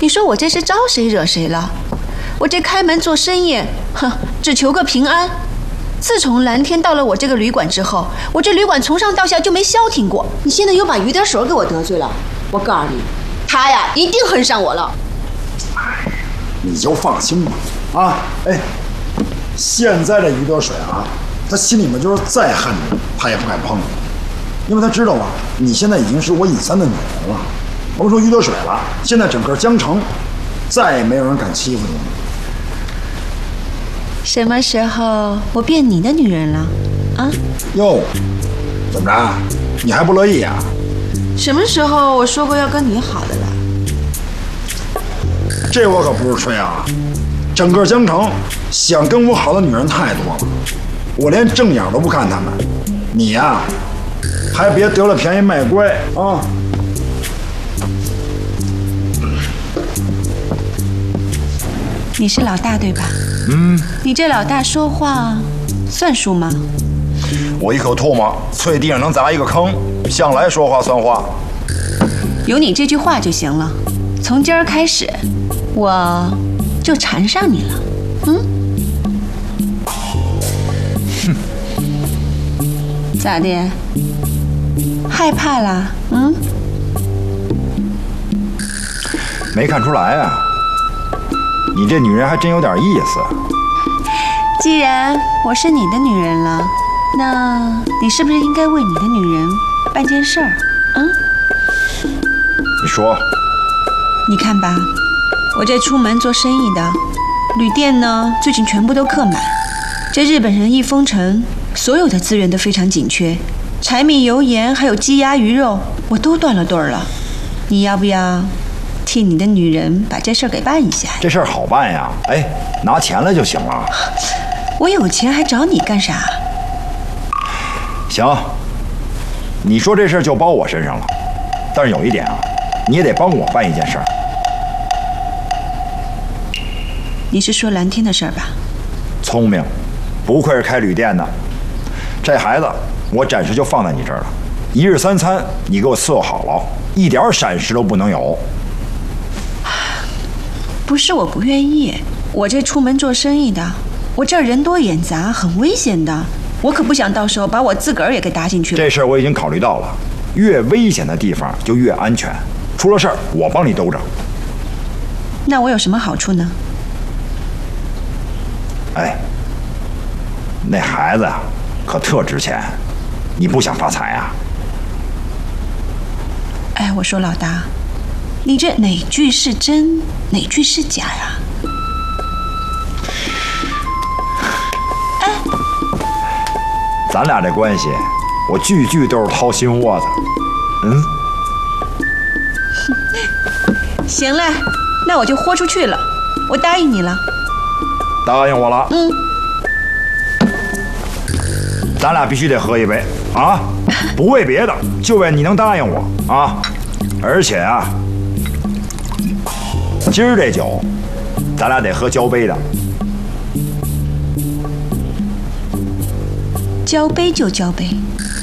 你说我这是招谁惹谁了？我这开门做生意，只求个平安。自从蓝天到了我这个旅馆之后，我这旅馆从上到下就没消停过。你现在又把于德水给我得罪了，我告诉你，他呀一定恨上我了。 你就放心吧，啊，哎，现在这于德水啊，他心里面就是再恨你，他也不敢碰你，因为他知道啊，你现在已经是我尹三的女人了。甭说于德水了，现在整个江城，再也没有人敢欺负你了。 什么时候我变你的女人了？啊？ 哟，怎么着？你还不乐意啊？ 什么时候我说过要跟你好的了？ 这我可不是吹啊！整个江城想跟我好的女人太多了，我连正眼都不看他们。你呀，还别得了便宜卖乖啊！ 你是老大对吧？你这老大说话算数吗？ 我一口唾沫啐地上能砸一个坑，向来说话算话。 有你这句话就行了。从今儿开始，我就缠上你了。咋的？害怕啦？ 没看出来啊，你这女人还真有点意思。 既然我是你的女人了，那你是不是应该为你的女人办件事儿？ 你说。 你看吧，我这出门做生意的，旅店呢最近全部都客满。这日本人一封城，所有的资源都非常紧缺，柴米油盐还有鸡鸭鱼肉，我都断了顿儿了。你要不要替你的女人把这事儿给办一下？ 这事儿好办呀，哎，拿钱来就行了。 我有钱还找你干啥？ 行，你说这事儿就包我身上了，但是有一点啊，你也得帮我办一件事儿。 你是说蓝天的事儿吧？ 聪明，不愧是开旅店的。这孩子我暂时就放在你这儿了，一日三餐你给我伺候好了，一点闪失都不能有。 不是我不愿意，我这出门做生意的，我这儿人多眼杂，很危险的，我可不想到时候把我自个儿也给搭进去了。 这事儿我已经考虑到了，越危险的地方就越安全，出了事儿我帮你兜着。 那我有什么好处呢？ 哎，那孩子呀，可特值钱，你不想发财啊？ 哎，我说老大，你这哪句是真，哪句是假呀？哎， 咱俩这关系，我句句都是掏心窝子。 行了，那我就豁出去了，我答应你了。 答应我了。咱俩必须得喝一杯啊！不为别的，就为你能答应我啊！而且啊，今儿这酒，咱俩得喝交杯的。 交杯就交杯，